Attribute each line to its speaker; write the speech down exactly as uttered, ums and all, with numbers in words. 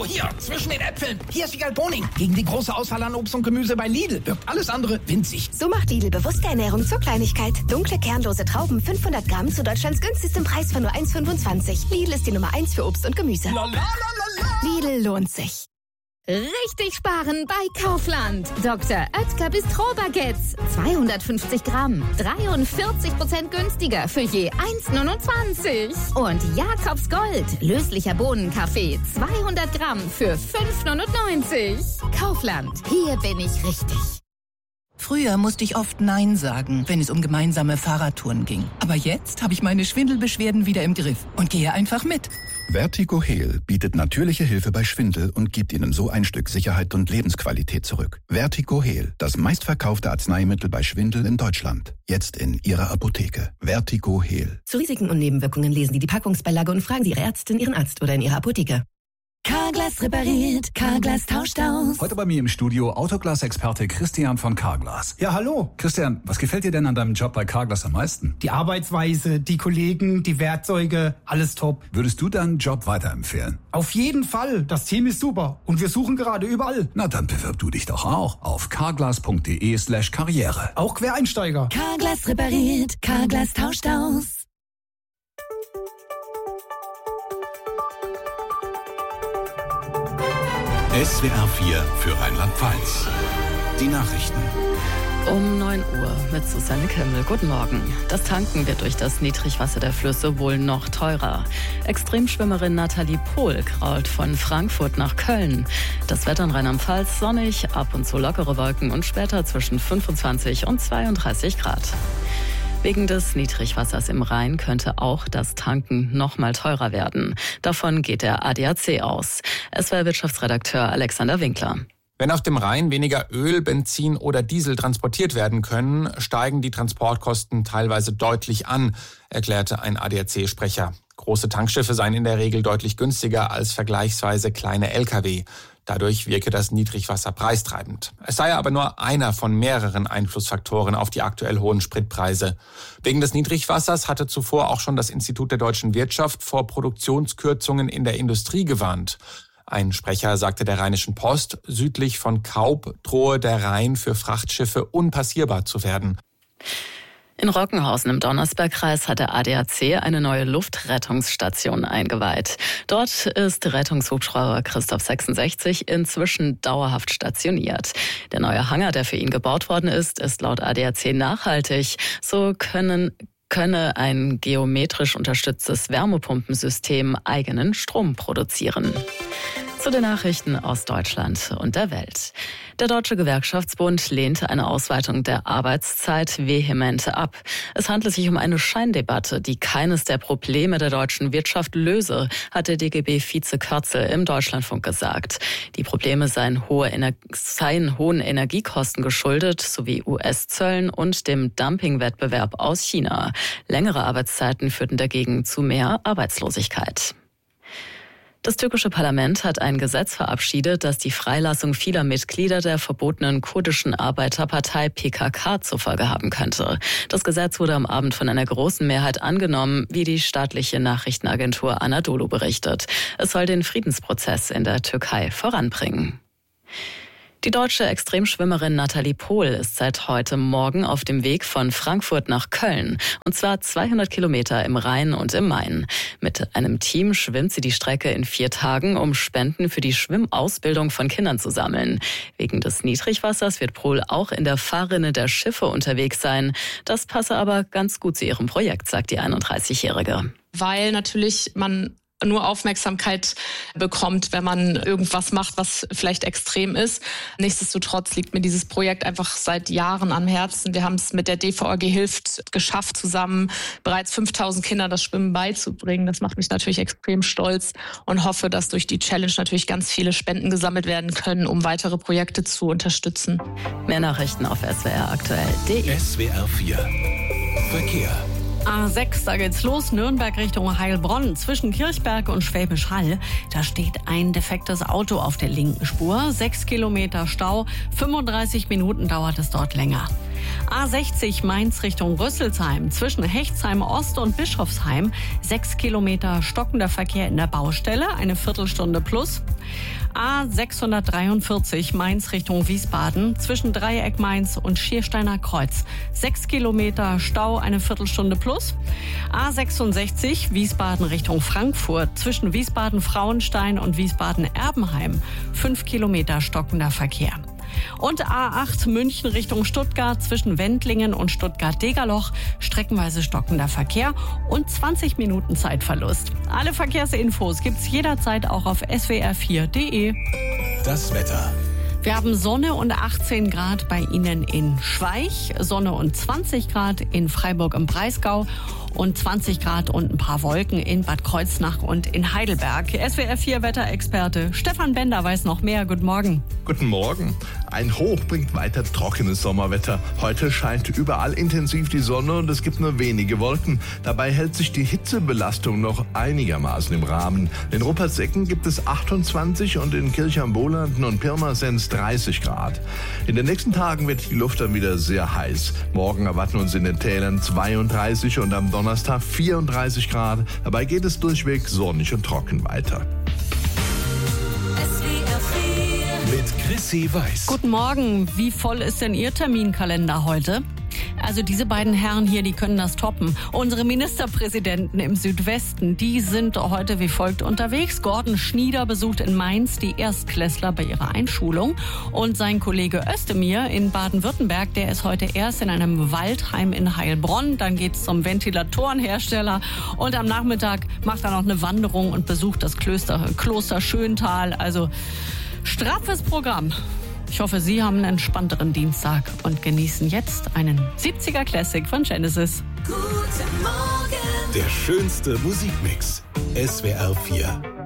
Speaker 1: hier, zwischen den Äpfeln. Hier ist Wiegald Boning. Gegen die große Auswahl an Obst und Gemüse bei Lidl wirkt alles andere winzig.
Speaker 2: So macht Lidl bewusste Ernährung zur Kleinigkeit. Dunkle, kernlose Trauben, fünfhundert Gramm zu Deutschlands günstigstem Preis von nur eins Komma fünfundzwanzig. Lidl ist die Nummer eins für Obst und Gemüse. Lidl lohnt sich.
Speaker 3: Richtig sparen bei Kaufland. Doktor Oetker Bistro-Baguettes. zweihundertfünfzig Gramm. dreiundvierzig Prozent günstiger für je eins Komma neunundzwanzig. Und Jakobs Gold. Löslicher Bohnenkaffee. zweihundert Gramm für fünf Komma neunundneunzig. Kaufland. Hier bin ich richtig.
Speaker 4: Früher musste ich oft Nein sagen, wenn es um gemeinsame Fahrradtouren ging. Aber jetzt habe ich meine Schwindelbeschwerden wieder im Griff und gehe einfach mit.
Speaker 5: Vertigo-Heal bietet natürliche Hilfe bei Schwindel und gibt Ihnen so ein Stück Sicherheit und Lebensqualität zurück. Vertigo-Heal, das meistverkaufte Arzneimittel bei Schwindel in Deutschland. Jetzt in Ihrer Apotheke. Vertigo-Heal.
Speaker 2: Zu Risiken und Nebenwirkungen lesen Sie die Packungsbeilage und fragen Sie Ihre Ärztin, Ihren Arzt oder in Ihrer Apotheke.
Speaker 6: Carglass repariert, Carglass tauscht aus.
Speaker 7: Heute bei mir im Studio Autoglas-Experte Christian von Carglass.
Speaker 8: Ja, hallo.
Speaker 7: Christian, was gefällt dir denn an deinem Job bei Carglass am meisten?
Speaker 8: Die Arbeitsweise, die Kollegen, die Werkzeuge, alles top.
Speaker 7: Würdest du deinen Job weiterempfehlen?
Speaker 8: Auf jeden Fall. Das Team ist super und wir suchen gerade überall.
Speaker 7: Na, dann bewirb du dich doch auch auf carglass.de slash karriere.
Speaker 8: Auch Quereinsteiger.
Speaker 6: Carglass repariert, Carglass tauscht aus.
Speaker 9: S W R vier für Rheinland-Pfalz. Die Nachrichten.
Speaker 10: Um neun Uhr mit Susanne Kimmel. Guten Morgen. Das Tanken wird durch das Niedrigwasser der Flüsse wohl noch teurer. Extremschwimmerin Nathalie Pohl krault von Frankfurt nach Köln. Das Wetter in Rheinland-Pfalz sonnig, ab und zu lockere Wolken und später zwischen fünfundzwanzig und zweiunddreißig Grad. Wegen des Niedrigwassers im Rhein könnte auch das Tanken noch mal teurer werden. Davon geht der A D A C aus. S W R-Wirtschaftsredakteur Alexander Winkler.
Speaker 11: Wenn auf dem Rhein weniger Öl, Benzin oder Diesel transportiert werden können, steigen die Transportkosten teilweise deutlich an, erklärte ein A D A C-Sprecher. Große Tankschiffe seien in der Regel deutlich günstiger als vergleichsweise kleine L K W. Dadurch wirke das Niedrigwasser preistreibend. Es sei aber nur einer von mehreren Einflussfaktoren auf die aktuell hohen Spritpreise. Wegen des Niedrigwassers hatte zuvor auch schon das Institut der deutschen Wirtschaft vor Produktionskürzungen in der Industrie gewarnt. Ein Sprecher sagte der Rheinischen Post, südlich von Kaub drohe der Rhein für Frachtschiffe unpassierbar zu werden.
Speaker 10: In Rockenhausen im Donnersbergkreis hat der A D A C eine neue Luftrettungsstation eingeweiht. Dort ist Rettungshubschrauber Christoph sechsundsechzig inzwischen dauerhaft stationiert. Der neue Hangar, der für ihn gebaut worden ist, ist laut A D A C nachhaltig. So können könne ein geometrisch unterstütztes Wärmepumpensystem eigenen Strom produzieren. Zu den Nachrichten aus Deutschland und der Welt. Der Deutsche Gewerkschaftsbund lehnte eine Ausweitung der Arbeitszeit vehement ab. Es handelt sich um eine Scheindebatte, die keines der Probleme der deutschen Wirtschaft löse, hat der D G B-Vize Körzel im Deutschlandfunk gesagt. Die Probleme seien, hohe Ener- seien hohen Energiekosten geschuldet, sowie U S-Zöllen und dem Dumpingwettbewerb aus China. Längere Arbeitszeiten führten dagegen zu mehr Arbeitslosigkeit. Das türkische Parlament hat ein Gesetz verabschiedet, das die Freilassung vieler Mitglieder der verbotenen kurdischen Arbeiterpartei P K K zur Folge haben könnte. Das Gesetz wurde am Abend von einer großen Mehrheit angenommen, wie die staatliche Nachrichtenagentur Anadolu berichtet. Es soll den Friedensprozess in der Türkei voranbringen. Die deutsche Extremschwimmerin Nathalie Pohl ist seit heute Morgen auf dem Weg von Frankfurt nach Köln. Und zwar zweihundert Kilometer im Rhein und im Main. Mit einem Team schwimmt sie die Strecke in vier Tagen, um Spenden für die Schwimmausbildung von Kindern zu sammeln. Wegen des Niedrigwassers wird Pohl auch in der Fahrrinne der Schiffe unterwegs sein. Das passe aber ganz gut zu ihrem Projekt, sagt die einunddreißigjährige.
Speaker 12: Weil natürlich man nur Aufmerksamkeit bekommt, wenn man irgendwas macht, was vielleicht extrem ist. Nichtsdestotrotz liegt mir dieses Projekt einfach seit Jahren am Herzen. Wir haben es mit der D V A G Hilft geschafft, zusammen bereits fünftausend Kindern das Schwimmen beizubringen. Das macht mich natürlich extrem stolz und hoffe, dass durch die Challenge natürlich ganz viele Spenden gesammelt werden können, um weitere Projekte zu unterstützen.
Speaker 10: Mehr Nachrichten auf S W R aktuell punkt de.
Speaker 9: S W R vier Verkehr.
Speaker 13: A sechs, da geht's los, Nürnberg Richtung Heilbronn, zwischen Kirchberg und Schwäbisch Hall. Da steht ein defektes Auto auf der linken Spur, sechs Kilometer Stau, fünfunddreißig Minuten dauert es dort länger. A sechzig Mainz Richtung Rüsselsheim. Zwischen Hechtsheim Ost und Bischofsheim sechs Kilometer stockender Verkehr in der Baustelle, eine Viertelstunde plus. A sechshundertdreiundvierzig Mainz Richtung Wiesbaden. Zwischen Dreieck Mainz und Schiersteiner Kreuz sechs Kilometer Stau, eine Viertelstunde plus. A sechsundsechzig Wiesbaden Richtung Frankfurt. Zwischen Wiesbaden-Frauenstein und Wiesbaden-Erbenheim fünf Kilometer stockender Verkehr. Und A acht München Richtung Stuttgart zwischen Wendlingen und Stuttgart-Degerloch streckenweise stockender Verkehr und zwanzig Minuten Zeitverlust. Alle Verkehrsinfos gibt's jederzeit auch auf S W R vier punkt de.
Speaker 9: Das Wetter.
Speaker 13: Wir haben Sonne und achtzehn Grad bei Ihnen in Schweich, Sonne und zwanzig Grad in Freiburg im Breisgau und zwanzig Grad und ein paar Wolken in Bad Kreuznach und in Heidelberg. S W R vier Wetterexperte Stefan Bender weiß noch mehr. Guten Morgen.
Speaker 14: Guten Morgen. Ein Hoch bringt weiter trockenes Sommerwetter. Heute scheint überall intensiv die Sonne und es gibt nur wenige Wolken. Dabei hält sich die Hitzebelastung noch einigermaßen im Rahmen. In Ruppertsecken gibt es achtundzwanzig und in Kirchheim-Bolanden und Pirmasens dreißig Grad. In den nächsten Tagen wird die Luft dann wieder sehr heiß. Morgen erwarten uns in den Tälern zweiunddreißig und am Donnerstag vierunddreißig Grad. Dabei geht es durchweg sonnig und trocken weiter.
Speaker 9: Mit Chrissy Weiß.
Speaker 13: Guten Morgen. Wie voll ist denn Ihr Terminkalender heute? Also diese beiden Herren hier, die können das toppen. Unsere Ministerpräsidenten im Südwesten, die sind heute wie folgt unterwegs. Gordon Schnieder besucht in Mainz die Erstklässler bei ihrer Einschulung. Und sein Kollege Özdemir in Baden-Württemberg, der ist heute erst in einem Waldheim in Heilbronn. Dann geht's zum Ventilatorenhersteller. Und am Nachmittag macht er noch eine Wanderung und besucht das Kloster, Kloster Schöntal. Also straffes Programm. Ich hoffe, Sie haben einen entspannteren Dienstag und genießen jetzt einen siebziger Classic von Genesis.
Speaker 9: Guten Morgen. Der schönste Musikmix. S W R vier.